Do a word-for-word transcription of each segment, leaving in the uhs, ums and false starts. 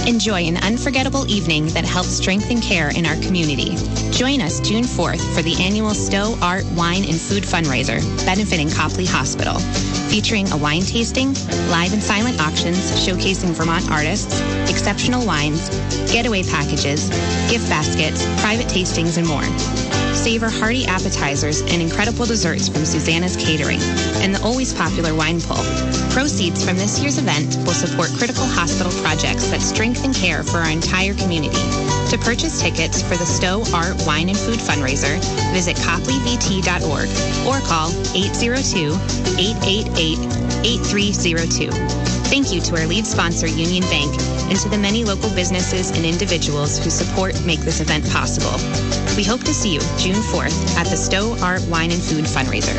Enjoy an unforgettable evening that helps strengthen care in our community. Join us June fourth for the annual Stowe Art, Wine, and Food fundraiser benefiting Copley Hospital, featuring a wine tasting, live and silent auctions showcasing Vermont artists, exceptional wines, getaway packages, gift baskets, private tastings, and more. Savor hearty appetizers and incredible desserts from Susanna's Catering and the always popular wine pull. Proceeds from this year's event will support critical hospital projects that strengthen care for our entire community. To purchase tickets for the Stowe Art, Wine, and Food fundraiser, visit copley v t dot org or call eight zero two, eight eight eight, eight three zero two. Thank you to our lead sponsor, Union Bank, and to the many local businesses and individuals who support make this event possible. We hope to see you June fourth at the Stowe Art, Wine, and Food fundraiser.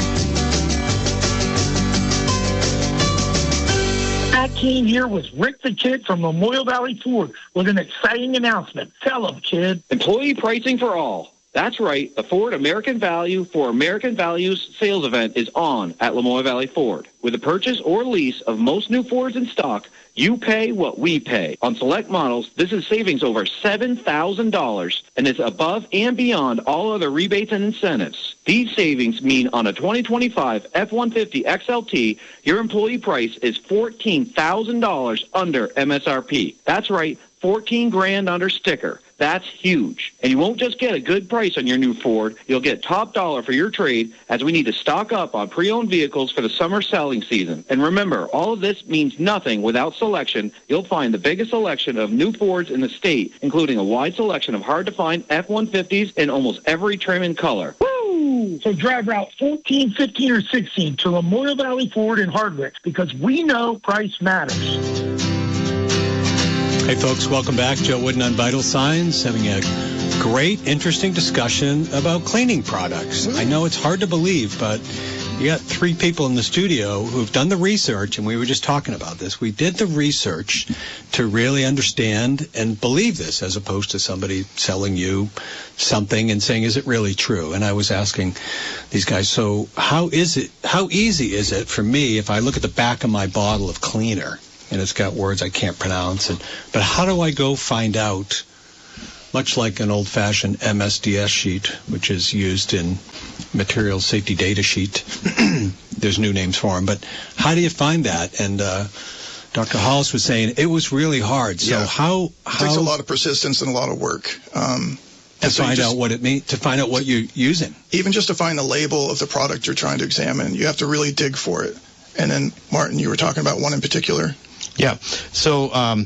Pat Keen here with Rick the Kid from Memorial Valley Ford with an exciting announcement. Tell them, kid. Employee pricing for all. That's right. The Ford American Value for American Values sales event is on at Lamoille Valley Ford. With the purchase or lease of most new Fords in stock, you pay what we pay. On select models, this is savings over seven thousand dollars and is above and beyond all other rebates and incentives. These savings mean on a twenty twenty-five F one fifty X L T, your employee price is fourteen thousand dollars under M S R P. That's right, fourteen grand under sticker. That's huge. And you won't just get a good price on your new Ford. You'll get top dollar for your trade as we need to stock up on pre-owned vehicles for the summer selling season. And remember, all of this means nothing without selection. You'll find the biggest selection of new Fords in the state, including a wide selection of hard-to-find F one fifties in almost every trim and color. Woo! So drive Route fourteen, fifteen, or sixteen to Memorial Valley Ford in Hardwick because we know price matters. Hey, folks, welcome back. Joe Wooden on Vital Signs, having a great, interesting discussion about cleaning products. I know it's hard to believe, but you got three people in the studio who've done the research, and we were just talking about this. We did the research to really understand and believe this, as opposed to somebody selling you something and saying, is it really true? And I was asking these guys, so how is it, how easy is it for me if I look at the back of my bottle of cleaner, and it's got words I can't pronounce. And, but how do I go find out, much like an old-fashioned M S D S sheet, which is used in material safety data sheet, there's new names for them, but how do you find that? And uh, Doctor Hollis was saying it was really hard. So yeah. how, how... It takes a lot of persistence and a lot of work. Um, to so find just, out what it means, to find out what you're using. Even just to find the label of the product you're trying to examine, you have to really dig for it. And then, Martin, you were talking about one in particular. Yeah. So um,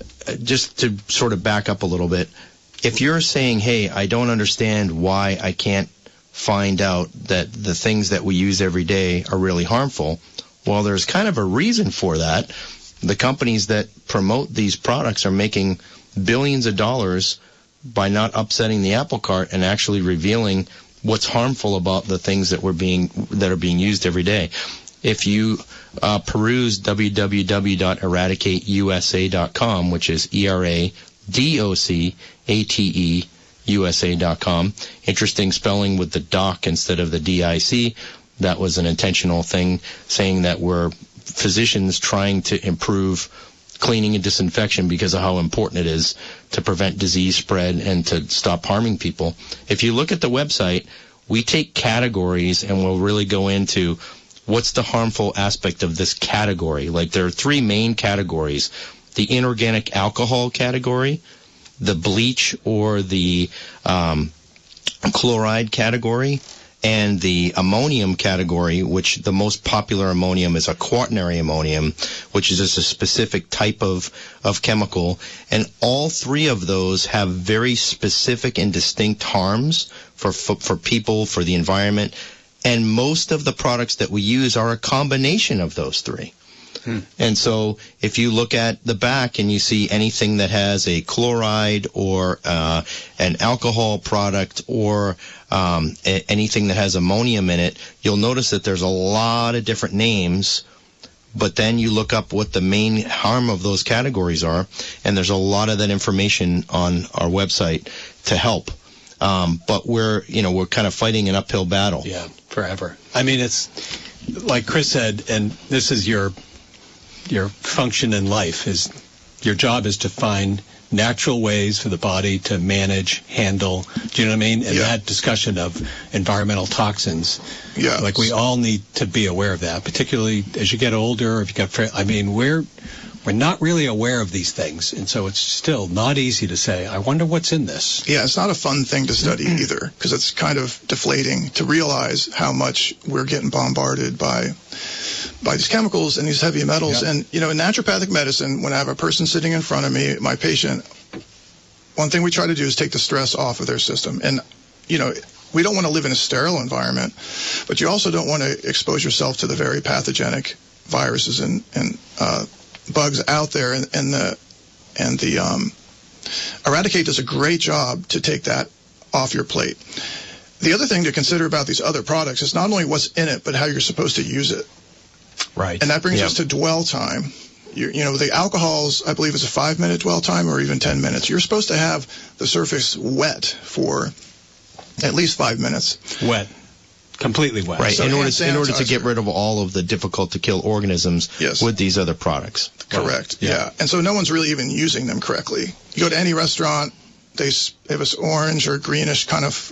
just to sort of back up a little bit, if you're saying, hey, I don't understand why I can't find out that the things that we use every day are really harmful, well, there's kind of a reason for that. The companies that promote these products are making billions of dollars by not upsetting the apple cart and actually revealing what's harmful about the things that we're being that are being used every day. If you uh, peruse w w w dot eradicate u s a dot com, which is E R A D O C A T E U S A dot com, interesting spelling with the doc instead of the D I C. That was an intentional thing, saying that we're physicians trying to improve cleaning and disinfection because of how important it is to prevent disease spread and to stop harming people. If you look at the website, we take categories and we'll really go into what's the harmful aspect of this category. Like, there are three main categories: the inorganic alcohol category, the bleach or the um, chloride category, and the ammonium category, which the most popular ammonium is a quaternary ammonium, which is just a specific type of, of chemical. And all three of those have very specific and distinct harms for, for, for people, for the environment. And most of the products that we use are a combination of those three. Hmm. And so if you look at the back and you see anything that has a chloride or uh, an alcohol product or um, a- anything that has ammonium in it, you'll notice that there's a lot of different names. But then you look up what the main harm of those categories are, and there's a lot of that information on our website to help. Um, but we're, you know, we're kind of fighting an uphill battle. Yeah, forever. I mean, it's like Chris said, and this is your your function in life, is Your job is to find natural ways for the body to manage, handle, do you know what I mean? And yeah. that discussion of environmental toxins, yeah. like we all need to be aware of that, particularly as you get older, if you got, I mean, we're, we're not really aware of these things. And so it's still not easy to say, I wonder what's in this. Yeah, it's not a fun thing to study either, because it's kind of deflating to realize how much we're getting bombarded by by these chemicals and these heavy metals. Yeah. And, you know, in naturopathic medicine, when I have a person sitting in front of me, my patient, one thing we try to do is take the stress off of their system. And, you know, we don't want to live in a sterile environment, but you also don't want to expose yourself to the very pathogenic viruses and, and uh, bugs out there. And, and the, and the um, Eradicate does a great job to take that off your plate. The other thing to consider about these other products is not only what's in it, but how you're supposed to use it. Right. And that brings yep. us to dwell time. You, you know, the alcohols, I believe, is a five-minute dwell time or even ten minutes. You're supposed to have the surface wet for at least five minutes. Wet. Completely wet. Right. So in order, hand in order to sanitizer. get rid of all of the difficult-to-kill organisms Yes. with these other products. Correct. Yeah. Yeah. And so no one's really even using them correctly. You go to any restaurant, they s- have this orange or greenish kind of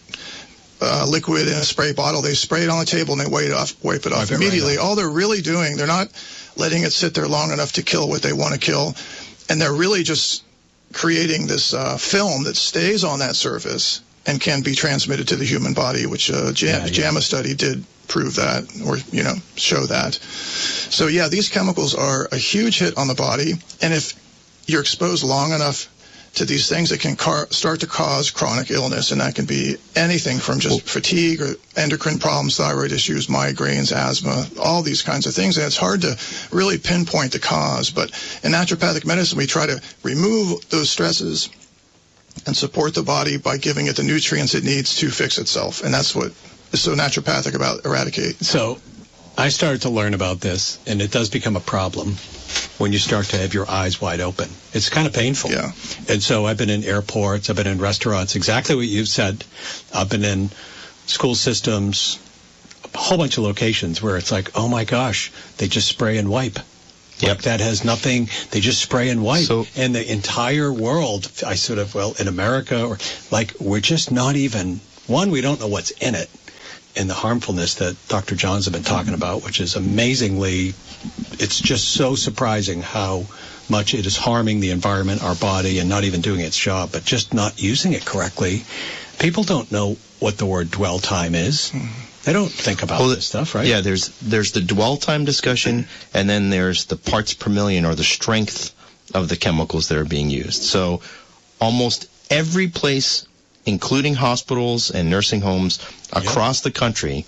uh, liquid in a spray bottle. They spray it on the table and they wipe it off, wipe it off Wipe it right immediately. off. All they're really doing, they're not letting it sit there long enough to kill what they want to kill. And they're really just creating this uh, film that stays on that surface and can be transmitted to the human body, which uh, Jam- Yeah, yeah. JAMA study did prove that, or, you know, show that. So, yeah, these chemicals are a huge hit on the body. And if you're exposed long enough to these things, it can car- start to cause chronic illness, and that can be anything from just fatigue or endocrine problems, thyroid issues, migraines, asthma, all these kinds of things. And it's hard to really pinpoint the cause. But in naturopathic medicine, we try to remove those stresses and support the body by giving it the nutrients it needs to fix itself. And that's what is so naturopathic about Eradicate. So I started to learn about this, and it does become a problem when you start to have your eyes wide open. It's kind of painful. Yeah. And so I've been in airports, I've been in restaurants, exactly what you've said. I've been in school systems, a whole bunch of locations where it's like, oh my gosh, they just spray and wipe. Yep. Like that has nothing, they just spray and wipe. So- and the entire world, I sort of, well, in America, or like, we're just not even, one, we don't know what's in it. And the harmfulness that Doctor Johns have been talking about, which is amazingly, it's just so surprising how much it is harming the environment, our body, and not even doing its job, but just not using it correctly. People don't know what the word dwell time is. They don't think about Well, this stuff, right? Yeah, there's there's the dwell time discussion, and then there's the parts per million, or the strength of the chemicals that are being used. So almost every place, including hospitals and nursing homes across the country,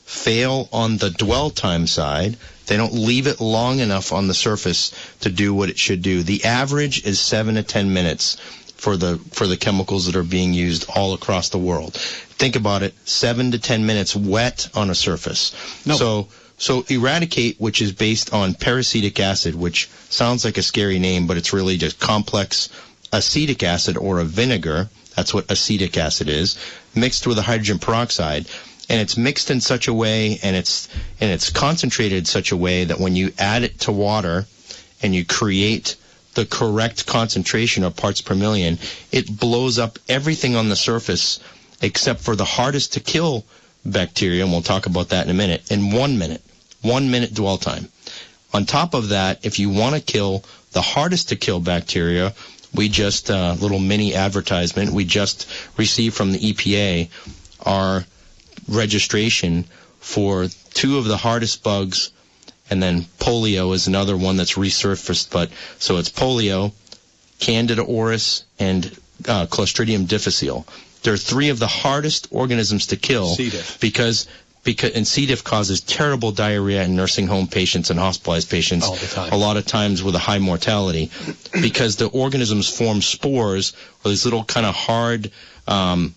fail on the dwell time side. They don't leave it long enough on the surface to do what it should do. The average is seven to ten minutes for the for the chemicals that are being used all across the world. Think about it, seven to ten minutes wet on a surface. No. So so Eradicate, which is based on peracetic acid, which sounds like a scary name, but it's really just complex acetic acid or a vinegar. That's what acetic acid is, mixed with a hydrogen peroxide. And it's mixed in such a way, and it's and it's concentrated in such a way that when you add it to water and you create the correct concentration of parts per million, it blows up everything on the surface except for the hardest to kill bacteria, and we'll talk about that in a minute, in one minute. One minute dwell time. On top of that, if you want to kill the hardest to kill bacteria, we just, uh, little mini advertisement, we just received from the E P A our registration for two of the hardest bugs, and then polio is another one that's resurfaced. But so it's polio, Candida auris, and uh, Clostridium difficile. They're three of the hardest organisms to kill. C. diff. because because and C. diff causes terrible diarrhea in nursing home patients and hospitalized patients All the time. a lot of times with a high mortality, because the organisms form spores, or these little kind of hard um,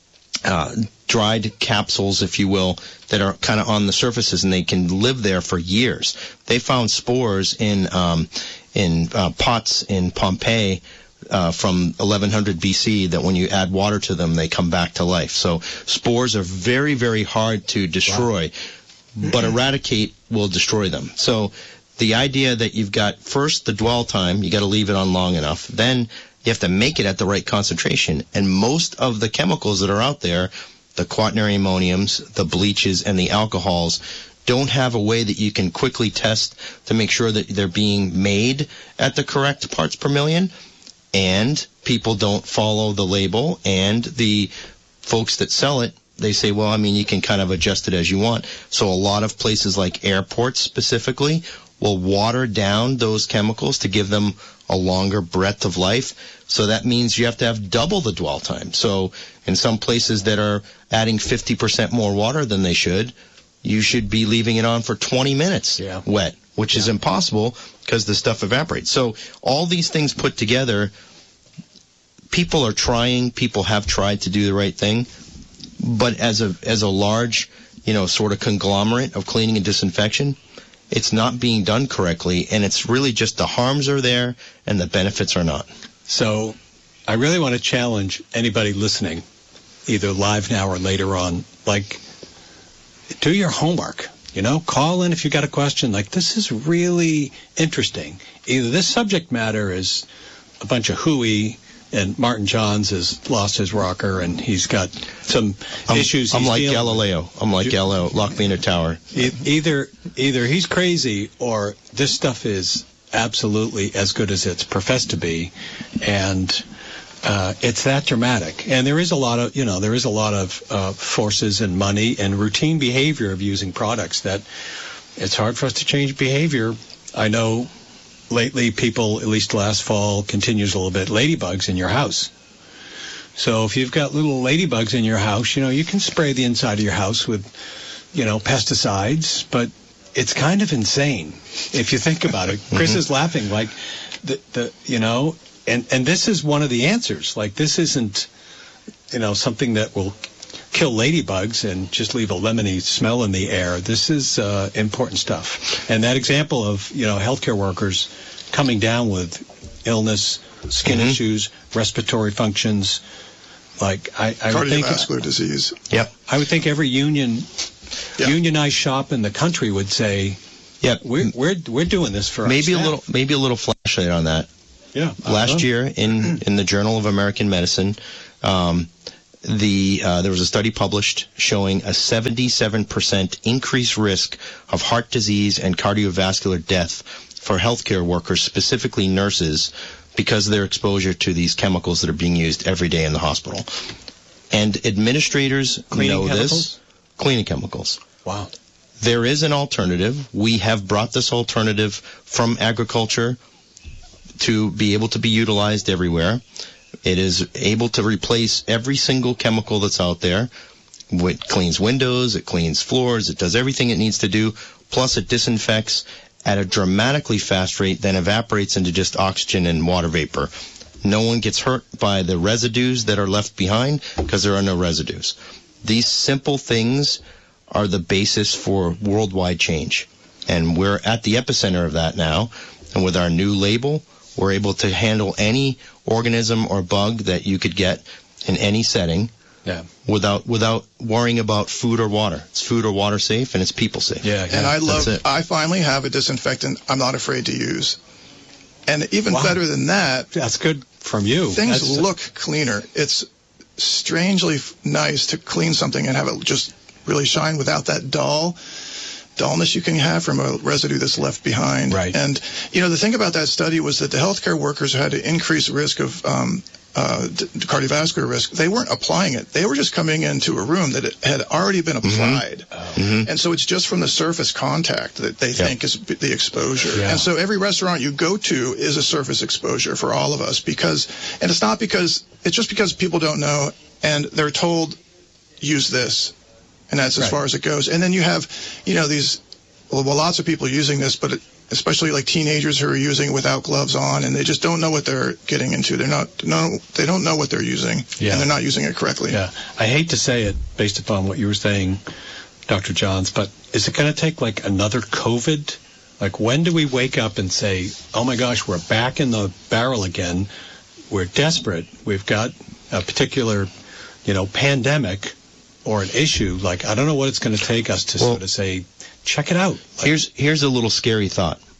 uh, dried capsules, if you will, that are kind of on the surfaces, and they can live there for years. They found spores in um, in uh, pots in Pompeii uh, from eleven hundred B C that when you add water to them, they come back to life. So spores are very, very hard to destroy, but Eradicate will destroy them. So the idea that you've got first the dwell time, you got to leave it on long enough. Then you have to make it at the right concentration. And most of the chemicals that are out there, the quaternary ammoniums, the bleaches, and the alcohols, don't have a way that you can quickly test to make sure that they're being made at the correct parts per million. And people don't follow the label, and the folks that sell it, they say, well, I mean, you can kind of adjust it as you want. So a lot of places like airports specifically will water down those chemicals to give them a longer breadth of life. So that means you have to have double the dwell time. So in some places that are adding fifty percent more water than they should, you should be leaving it on for twenty minutes yeah. wet, which yeah. is impossible because the stuff evaporates. So all these things put together, people are trying, people have tried to do the right thing, but as a as a large, you know, sort of conglomerate of cleaning and disinfection, it's not being done correctly, and it's really just the harms are there and the benefits are not. So I really want to challenge anybody listening, either live now or later on, like, do your homework. You know, call in if you got a question. Like, this is really interesting. Either this subject matter is a bunch of hooey, and Martin Johns has lost his rocker, and he's got some I'm, issues. I'm he's like dealing Galileo. with. I'm like Galileo. Lock me in a tower. E- either, either he's crazy, or this stuff is absolutely as good as it's professed to be, and uh, it's that dramatic. And there is a lot of, you know, there is a lot of uh, forces and money and routine behavior of using products that it's hard for us to change behavior. I know lately people, at least last fall, continues a little bit, ladybugs in your house. So if you've got little ladybugs in your house, you know, you can spray the inside of your house with, you know, pesticides, but it's kind of insane if you think about it. Chris mm-hmm. is laughing like the, the you know, and, and this is one of the answers. Like, this isn't, you know, something that will kill ladybugs and just leave a lemony smell in the air. This is uh, important stuff. And that example of, you know, healthcare workers coming down with illness, skin mm-hmm. issues, respiratory functions, like I, I would think cardiovascular disease. Yep. I would think every union yeah. unionized shop in the country would say, "Yep, we're we're we're doing this for maybe our a little maybe a little flashlight on that." Yeah. Last year in in the Journal of American Medicine, um, the uh, there was a study published showing a seventy-seven percent increased risk of heart disease and cardiovascular death for healthcare workers, specifically nurses, because of their exposure to these chemicals that are being used every day in the hospital. And administrators Cleaning know chemicals? this. Cleaning chemicals. Wow. There is an alternative. We have brought this alternative from agriculture to be able to be utilized everywhere. It is able to replace every single chemical that's out there. It cleans windows, it cleans floors, it does everything it needs to do, plus it disinfects at a dramatically fast rate, then evaporates into just oxygen and water vapor. No one gets hurt by the residues that are left behind because there are no residues. These simple things are the basis for worldwide change. And we're at the epicenter of that now. And with our new label, we're able to handle any organism or bug that you could get in any setting. Yeah. Without without worrying about food or water. It's food or water safe, and it's people safe. Yeah, yeah. And I love, That's it. I finally have a disinfectant I'm not afraid to use. And even Wow. better than that, That's good from you. things That's, look cleaner. It's strangely f- nice to clean something and have it just really shine without that dull dullness you can have from a residue that's left behind. Right. And, you know, the thing about that study was that the healthcare workers had an increased risk of um, uh, d- cardiovascular risk. They weren't applying it. They were just coming into a room that it had already been applied. Mm-hmm. Mm-hmm. And so it's just from the surface contact that they Yep. think is b- the exposure. Yeah. And so every restaurant you go to is a surface exposure for all of us because, and it's not because, it's just because people don't know and they're told, use this. And that's as Right. far as it goes. And then you have, you know, these, well, well lots of people using this, but it, especially like teenagers who are using it without gloves on, and they just don't know what they're getting into. They're not, no, they don't know what they're using, Yeah. and they're not using it correctly. Yeah. I hate to say it based upon what you were saying, Doctor Johns, but is it going to take like another COVID? Like, when do we wake up and say, oh my gosh, we're back in the barrel again. We're desperate. We've got a particular, you know, pandemic or an issue. Like, I don't know what it's going to take us to Well, sort of say, check it out. Like, Here's here's a little scary thought.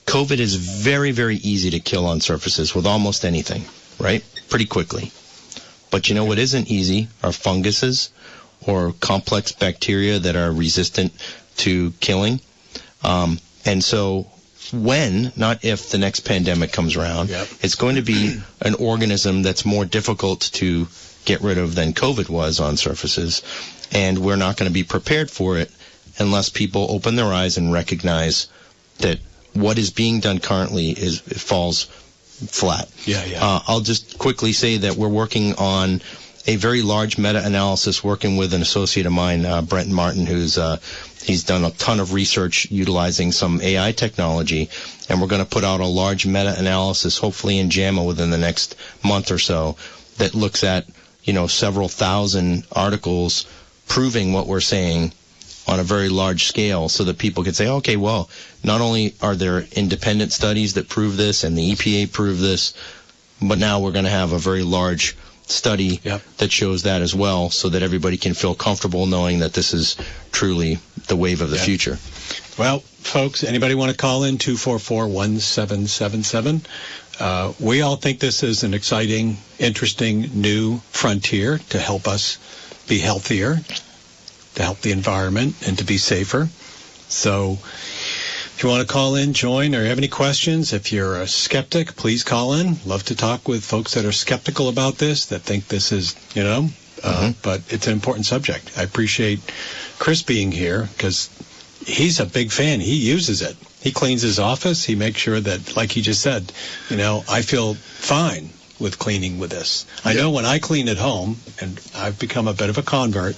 COVID is very, very easy to kill on surfaces with almost anything, right? Pretty quickly. But you know what isn't easy are funguses or complex bacteria that are resistant to killing. Um, and so when, not if, the next pandemic comes around, yep. it's going to be an organism that's more difficult to get rid of than COVID was on surfaces. And we're not going to be prepared for it unless people open their eyes and recognize that what is being done currently is it falls flat. Yeah, yeah. Uh, I'll just quickly say that we're working on a very large meta-analysis working with an associate of mine, uh, Brenton Martin, who's uh, he's done a ton of research utilizing some A I technology, and we're going to put out a large meta-analysis, hopefully in JAMA within the next month or so, that looks at, you know, several thousand articles proving what we're saying on a very large scale so that people can say, okay, well, not only are there independent studies that prove this and the E P A proved this, but now we're going to have a very large study yep. that shows that as well so that everybody can feel comfortable knowing that this is truly the wave of the yep. future. Well, folks, anybody want to call in? two four four, one seven seven seven. Uh, we all think this is an exciting, interesting new frontier to help us be healthier, to help the environment, and to be safer. So if you want to call in, join, or have any questions, if you're a skeptic, please call in. Love to talk with folks that are skeptical about this, that think this is, you know, uh, mm-hmm. but it's an important subject. I appreciate Chris being here because he's a big fan. He uses it. He cleans his office. He makes sure that, like he just said, you know, I feel fine with cleaning with this. I yeah. know when I clean at home, and I've become a bit of a convert,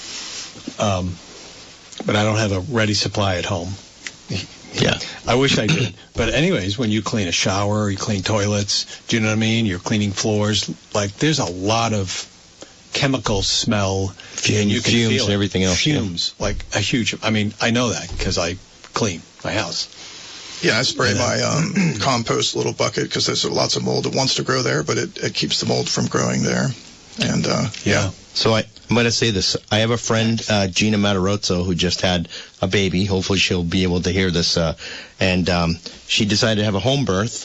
um, but I don't have a ready supply at home. Yeah. I wish I did. But anyways, when you clean a shower, you clean toilets, do you know what I mean? You're cleaning floors. Like, there's a lot of chemical smell. Fumes, and you can fumes feel and it. everything else. Fumes. Yeah. Like a huge, I mean, I know that because I clean my house. Yeah, I spray Yeah. my um, compost little bucket because there's lots of mold that wants to grow there, but it, it keeps the mold from growing there. And uh, Yeah. So I, I'm going to say this. I have a friend, uh, Gina Matarozzo, who just had a baby. Hopefully she'll be able to hear this. Uh, and um, she decided to have a home birth.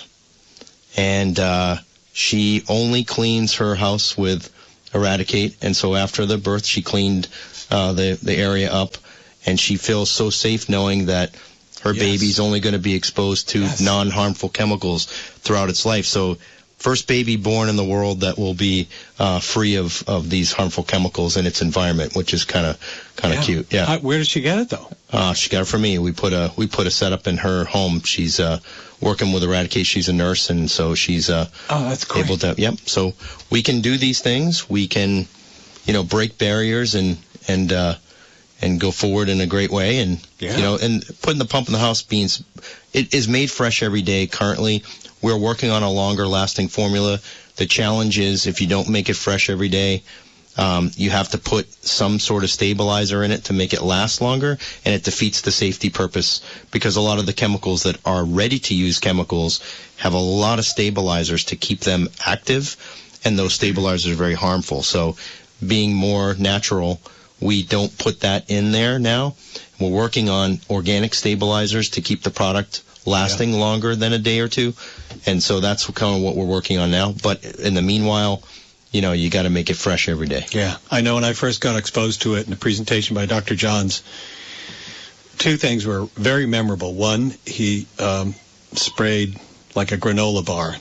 And uh, she only cleans her house with Eradicate. And so after the birth, she cleaned uh, the, the area up. And she feels so safe knowing that her Yes. baby's only going to be exposed to Yes. non-harmful chemicals throughout its life. So first baby born in the world that will be uh, free of, of these harmful chemicals in its environment, which is kind of kind of Yeah. cute. Yeah. How, where did she get it, though? Uh, she got it from me. We put a we put a setup in her home. She's uh, working with Eradicate. She's a nurse, and so she's uh, Oh, that's great. able to. Yep. So we can do these things. We can, you know, break barriers and and uh, and go forward in a great way. And Yeah. you know, and putting the pump in the house beans, it is made fresh every day. Currently, we're working on a longer lasting formula. The challenge is if you don't make it fresh every day, um, you have to put some sort of stabilizer in it to make it last longer, and it defeats the safety purpose because a lot of the chemicals that are ready to use chemicals have a lot of stabilizers to keep them active, and those stabilizers are very harmful. So being more natural, we don't put that in there now. We're working on organic stabilizers to keep the product lasting yeah. longer than a day or two. And so that's kind of what we're working on now. But in the meanwhile, you know, you got to make it fresh every day. Yeah. I know when I first got exposed to it in a presentation by Doctor Johns, two things were very memorable. One, he um, sprayed like a granola bar,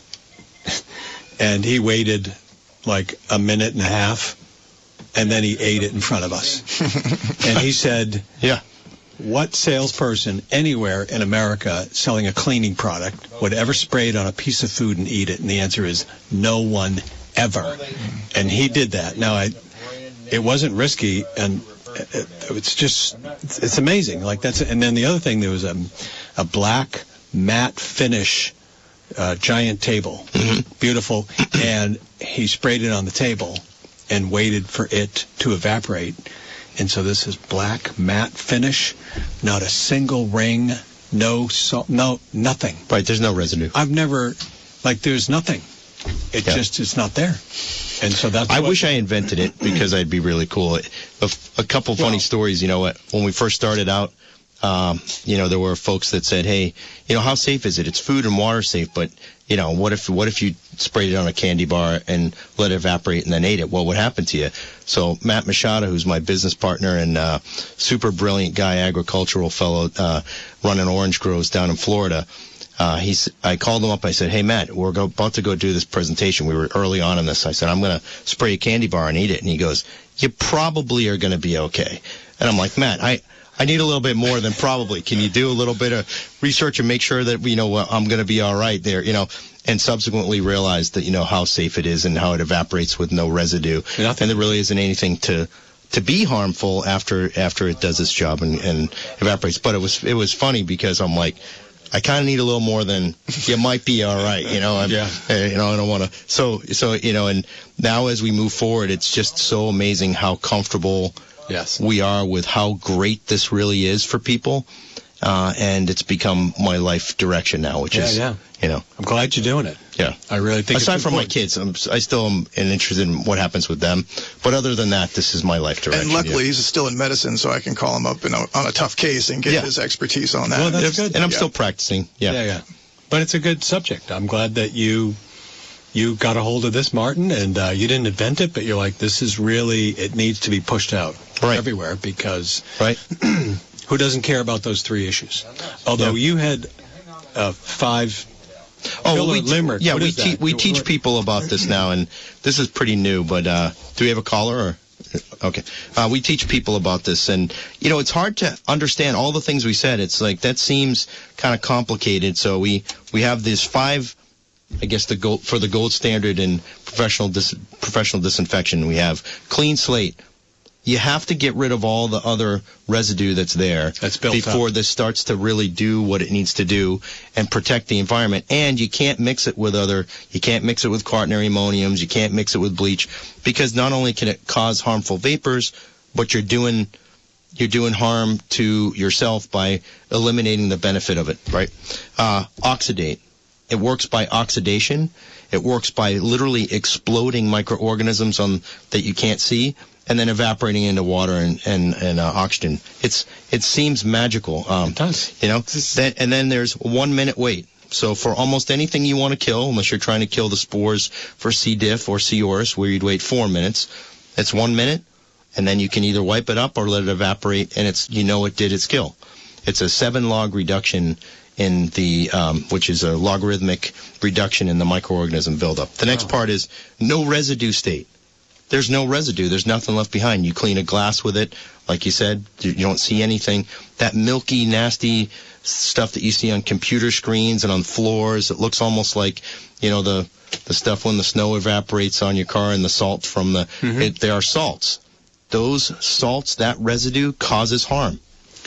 and he waited like a minute and a half, and then he ate it in front of us. And he said, yeah. What salesperson anywhere in America selling a cleaning product would ever spray it on a piece of food and eat it? And the answer is no one ever. And he did that. Now, I, it wasn't risky, and it, it's just, it's, it's amazing. Like that's, and then the other thing, there was a, a black matte finish uh, giant table, mm-hmm. beautiful, and he sprayed it on the table and waited for it to evaporate. And so this is black matte finish, not a single ring, no salt, no nothing. Right, there's no residue. I've never, like, there's nothing. It yeah. just is not there. And so that's. I what, wish I invented it because I'd be really cool. A, a couple funny well, stories. You know, when we first started out, um, you know, there were folks that said, hey, you know, how safe is it? It's food and water safe, but, you know, what if what if you sprayed it on a candy bar and let it evaporate and then ate it? What would happen to you? So Matt Machado, who's my business partner and uh, super brilliant guy, agricultural fellow, uh, running orange groves down in Florida, uh, he's. I called him up. I said, hey, Matt, we're go, about to go do this presentation. We were early on in this. I said, I'm going to spray a candy bar and eat it. And he goes, you probably are going to be okay. And I'm like, Matt, I... I need a little bit more than probably. Can you do a little bit of research and make sure that, you know, I'm going to be all right there, you know, and subsequently realized that, you know, how safe it is and how it evaporates with no residue. Nothing. And there really isn't anything to to be harmful after after it does its job and, and evaporates. But it was it was funny because I'm like, I kind of need a little more than you might be all right, you know. I'm, yeah. You know, I don't want to. So so you know, and now as we move forward, it's just so amazing how comfortable. Yes, we are with how great this really is for people, uh, and it's become my life direction now, which yeah, is, yeah. you know. I'm glad you're doing it. Yeah. I really think Aside it's from important. my kids, I'm, I still am interested in what happens with them. But other than that, this is my life direction. And luckily, yeah. he's still in medicine, so I can call him up in a, on a tough case and get yeah. his expertise on that. Well, that's good. And I'm yeah. still practicing. Yeah. Yeah, yeah. But it's a good subject. I'm glad that you... You got a hold of this, Martin, and uh, you didn't invent it, but you're like, this is really, it needs to be pushed out right. everywhere because right. who doesn't care about those three issues? Although yeah. you had uh, five oh, well, we limerick. Yeah, what we, is te- we teach people about this now, and this is pretty new, but uh, do we have a caller? Or? Okay. Uh, we teach people about this, and, you know, it's hard to understand all the things we said. It's like, that seems kind of complicated, so we, we have these five... I guess the gold, for the gold standard in professional dis, professional disinfection, we have clean slate. You have to get rid of all the other residue that's there that's built before up. This starts to really do what it needs to do and protect the environment. And you can't mix it with other, you can't mix it with quaternary ammoniums, you can't mix it with bleach, because not only can it cause harmful vapors, but you're doing you're doing harm to yourself by eliminating the benefit of it, right? Uh, oxidate. It works by oxidation. It works by literally exploding microorganisms on that you can't see, and then evaporating into water and and, and uh, oxygen. It's it seems magical. Um, it does. You know. That, and then there's one minute wait. So for almost anything you want to kill, unless you're trying to kill the spores for C. diff or C. auris, where you'd wait four minutes, it's one minute, and then you can either wipe it up or let it evaporate, and it's you know it did its kill. It's a seven log reduction in the, um, which is a logarithmic reduction in the microorganism buildup. The next part is no residue state. There's no residue. There's nothing left behind. You clean a glass with it, like you said, you don't see anything. That milky, nasty stuff that you see on computer screens and on floors, it looks almost like, you know, the the stuff when the snow evaporates on your car and the salt from the, mm-hmm. it, they are salts. Those salts, that residue causes harm.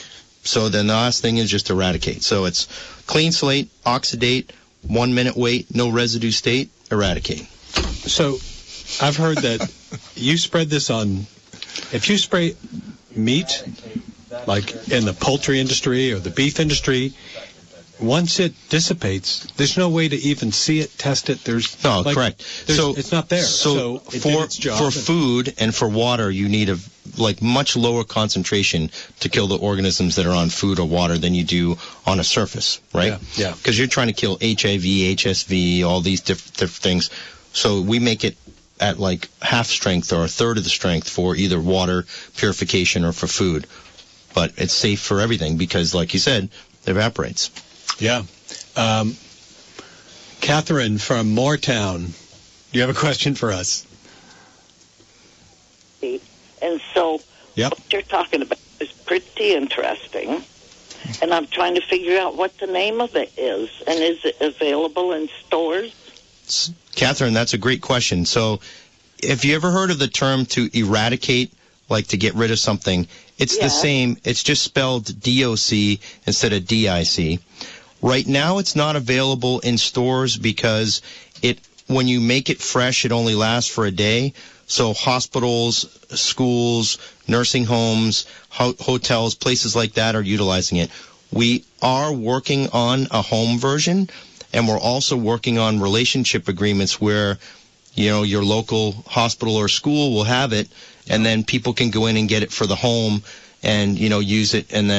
So then the last thing is just eradicate. So it's clean slate, oxidate, one minute wait, no residue state, eradicate. So I've heard that you spread this on, if you spray meat, like in the poultry industry or the beef industry, once it dissipates, there's no way to even see it, test it. There's no like, correct. There's, so it's not there. So, so it for its job for and, food and for water, you need a like much lower concentration to kill the organisms that are on food or water than you do on a surface, right? Yeah. Because yeah. you're trying to kill H I V, H S V, all these different, different things. So we make it at like half strength or a third of the strength for either water purification or for food. But it's safe for everything because, like you said, it evaporates. Yeah. Um, Catherine from Moortown, do you have a question for us? And so yep. what you're talking about is pretty interesting. And I'm trying to figure out what the name of it is. And is it available in stores? Catherine, that's a great question. So have you ever heard of the term to eradicate, like to get rid of something? It's yeah. the same. It's just spelled D O C instead of D I C. Right now it's not available in stores because it when you make it fresh, it only lasts for a day. So hospitals, schools, nursing homes, ho- hotels, places like that are utilizing it. We are working on a home version, and we're also working on relationship agreements where, you know, your local hospital or school will have it, and then people can go in and get it for the home and, you know, use it and then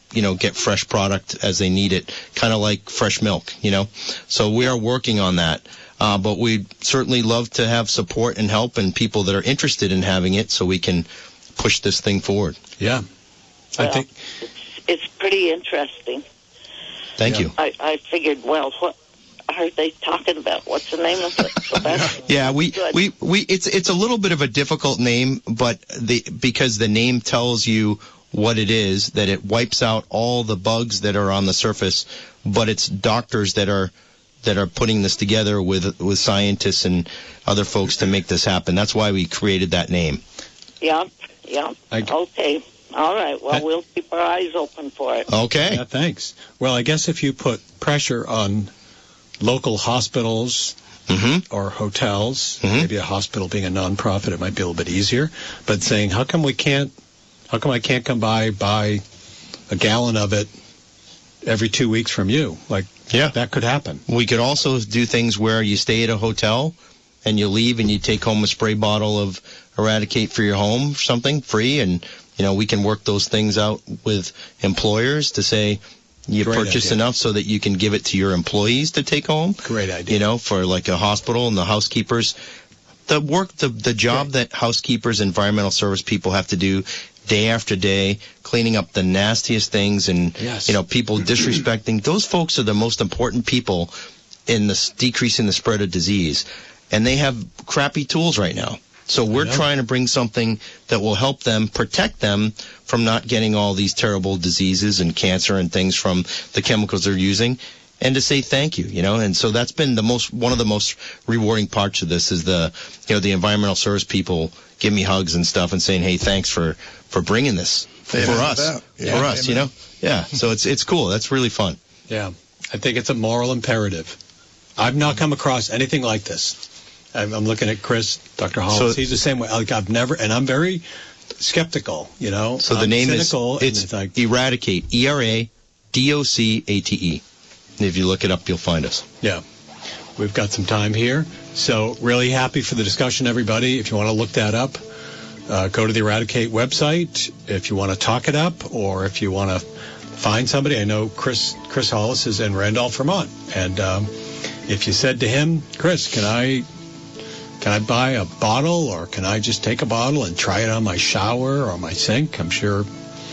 you know, get fresh product as they need it, kind of like fresh milk, you know. So we are working on that. Uh, but we'd certainly love to have support and help and people that are interested in having it so we can push this thing forward. Yeah. I well, think it's, it's pretty interesting. Thank Yeah. you. I, I figured, well, what are they talking about? What's the name of it? So that's Yeah, we, good. we, we, it's, it's a little bit of a difficult name, but the, because the name tells you what it is, that it wipes out all the bugs that are on the surface, but it's doctors that are, that are putting this together with, with scientists and other folks to make this happen. That's why we created that name. Yeah, yeah. I- Okay. All right. Well, I- we'll keep our eyes open for it. Okay. Yeah, thanks. Well, I guess if you put pressure on local hospitals Mm-hmm. or hotels, Mhm. maybe a hospital being a nonprofit, it might be a little bit easier. But saying, how come we can't? How come I can't come by buy a gallon of it every two weeks from you? Like, Yeah. that could happen. We could also do things where you stay at a hotel and you leave and you take home a spray bottle of Eradicate for your home, something free, and you know we can work those things out with employers to say you Great purchased idea. enough so that you can give it to your employees to take home. Great idea. You know, for like a hospital and the housekeepers, the work, the the job that housekeepers, environmental service people have to do day after day, cleaning up the nastiest things and Yes. you know people disrespecting. Those folks are the most important people in this decreasing the spread of disease, and they have crappy tools right now. So we're know. trying to bring something that will help them, protect them from not getting all these terrible diseases and cancer and things from the chemicals they're using, and to say thank you, you know. And so that's been the most, one of the most rewarding parts of this is the, you know, the environmental service people give me hugs and stuff and saying, hey, thanks for, for bringing this Amen for to us, that. Yeah, for us, you amen. know. Yeah. So it's it's cool. That's really fun. Yeah, I think it's a moral imperative. I've not come across anything like this. I'm, I'm looking at Chris, Doctor Hollis. So- He's the same way. Like I've never, and I'm very skeptical. You know, So the I'm name cynical, is and it's, like Eradicate, E R A D O C A T E. And if you look it up, you'll find us. yeah. We've got some time here, so really happy for the discussion, everybody. If you want to look that up, uh, go to the Eradicate website. If you want to talk it up, or if you want to find somebody, I know Chris Chris Hollis is in Randolph, Vermont, and um, if you said to him, Chris, can I can I buy a bottle, or can I just take a bottle and try it on my shower or my sink? I'm sure,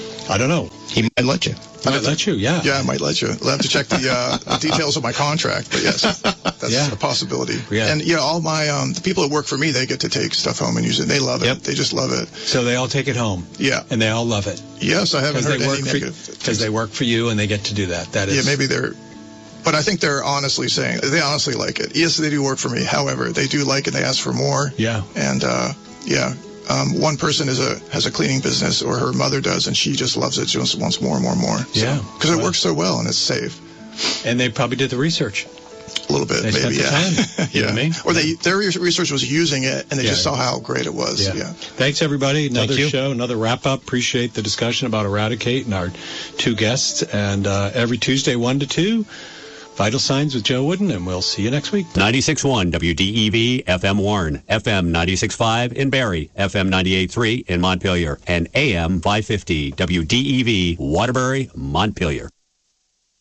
I don't know. He might let you. I might let you, yeah. Yeah, I might let you. I'll have to check the, uh, the details of my contract, but yes, that's Yeah. a possibility. Yeah. And yeah, all my um, the people that work for me, they get to take stuff home and use it. They love it. Yep. They just love it. So they all take it home, Yeah. and they all love it Yes, I haven't because heard they any work for negative. because they work for you, and they get to do that. That is Yeah, maybe they're, but I think they're honestly saying they honestly like it. Yes, they do work for me. However, they do like it. They ask for more. Yeah. And uh, yeah, um, one person is a has a cleaning business, or her mother does, and she just loves it. She just wants more and more and more. So, Yeah. because it Well. works so well and it's safe. And they probably did the research. A little bit, They spent maybe. the Yeah. time. You know yeah. what I mean? Or they their research was using it, and they Yeah. just saw how great it was. Yeah. Yeah. Thanks, everybody. Another you. show, another wrap up. Appreciate the discussion about Eradicate and our two guests. And uh, every Tuesday, one to two, Vital Signs with Joe Wooden, and we'll see you next week. ninety-six point one W D E V F M Warren, F M ninety-six point five in Barrie, F M ninety-eight point three in Montpelier, and A M five fifty W D E V Waterbury, Montpelier.